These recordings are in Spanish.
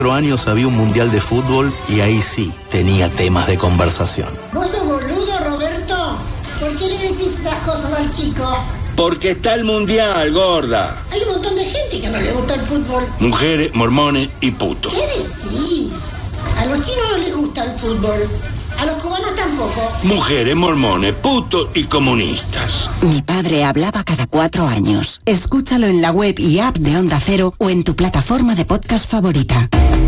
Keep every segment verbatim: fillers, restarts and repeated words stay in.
años había un mundial de fútbol y ahí sí tenía temas de conversación. ¿Vos sos boludo, Roberto? ¿Por qué le decís esas cosas al chico? Porque está el mundial, gorda. Hay un montón de gente que no le gusta el fútbol. Mujeres, mormones y putos. ¿Qué decís? A los chinos no les gusta el fútbol. A los cubanos tampoco. Mujeres, mormones, putos y comunistas. Mi padre hablaba cada cuatro años. Escúchalo en la web y app de Onda Cero o en tu plataforma de podcast favorita.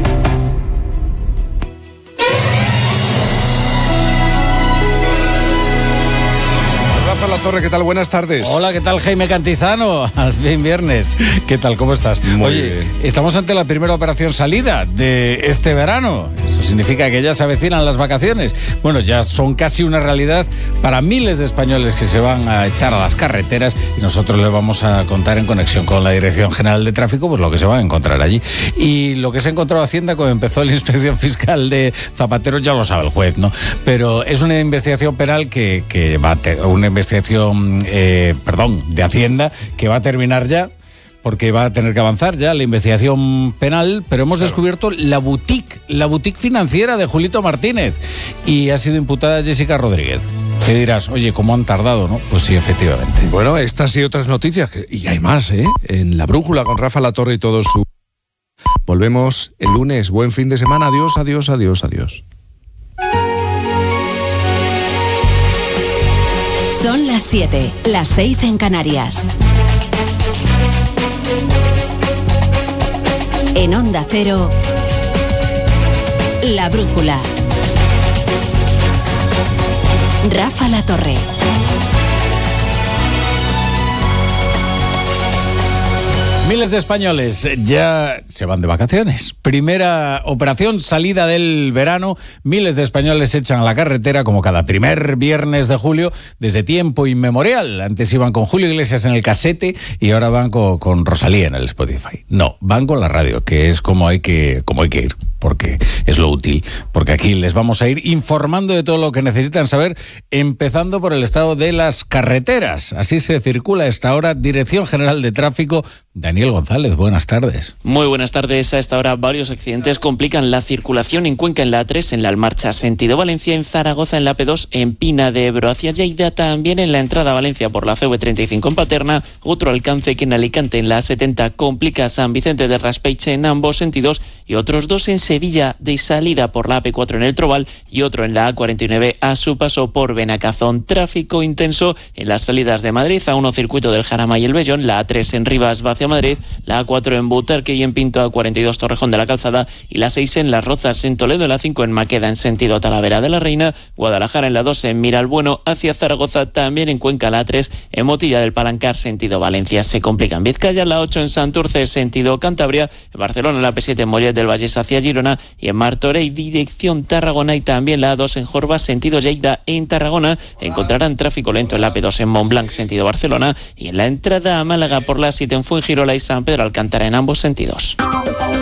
La Torre, ¿qué tal? Buenas tardes. Hola, ¿qué tal, Jaime Cantizano? Al fin viernes. ¿Qué tal? ¿Cómo estás? Muy Oye, bien. estamos ante la primera operación salida de este verano. Eso significa que ya se avecinan las vacaciones. Bueno, ya son casi una realidad para miles de españoles que se van a echar a las carreteras y nosotros les vamos a contar en conexión con la Dirección General de Tráfico pues lo que se van a encontrar allí. Y lo que se encontró Hacienda cuando empezó la inspección fiscal de Zapatero ya lo sabe el juez, ¿no? Pero es una investigación penal que, que va a tener una investigación Eh, perdón, de Hacienda, que va a terminar ya, porque va a tener que avanzar ya la investigación penal, pero hemos claro. descubierto la boutique, la boutique financiera de Julito Martínez, y ha sido imputada Jessica Rodríguez. Te dirás, oye, ¿cómo han tardado, no? Pues sí, efectivamente. Bueno, estas y otras noticias, y hay más, ¿eh? En La Brújula con Rafa Latorre y todo su... Volvemos el lunes. Buen fin de semana. Adiós, adiós, adiós, adiós. Son las siete, las seis en Canarias. En Onda Cero, La Brújula. Rafa Latorre. Miles de españoles ya se van de vacaciones. Primera operación salida del verano. Miles de españoles se echan a la carretera como cada primer viernes de julio desde tiempo inmemorial. Antes iban con Julio Iglesias en el casete y ahora van con, con Rosalía en el Spotify. No, van con la radio, que es como hay que, como hay que ir, porque es lo útil. Porque aquí les vamos a ir informando de todo lo que necesitan saber, empezando por el estado de las carreteras. Así se circula a esta hora. Dirección General de Tráfico, Daniel González, buenas tardes. Muy buenas tardes. A esta hora varios accidentes complican la circulación en Cuenca en la A tres, en la Almarcha sentido Valencia, en Zaragoza en la P dos, en Pina de Ebro hacia Lleida, también en la entrada a Valencia por la C V treinta y cinco en Paterna, otro alcance que en Alicante en la A setenta complica San Vicente de Raspeiche en ambos sentidos y otros dos en Sevilla de salida por la A P cuatro en el Trobal y otro en la A cuarenta y nueve a su paso por Benacazón. Tráfico intenso en las salidas de Madrid, A uno circuito del Jarama y el Bellón, la A tres en Rivas va hacia Madrid, la A cuatro en Butarque y en Pinto, A cuarenta y dos Torrejón de la Calzada y la seis en Las Rozas, en Toledo, la cinco en Maqueda en sentido Talavera de la Reina, Guadalajara en la dos en Miralbueno hacia Zaragoza, también en Cuenca la A tres en Motilla del Palancar sentido Valencia. Se complica en Vizcaya, la ocho en Santurce sentido Cantabria, en Barcelona la P siete en Mollet del Vallés hacia Girona y en Martorell dirección Tarragona y también la A dos en Jorba sentido Lleida en Tarragona. Encontrarán tráfico lento en la A P dos en Montblanc sentido Barcelona y en la entrada a Málaga por la siete en Fuengirola y San Pedro Alcántara en ambos sentidos.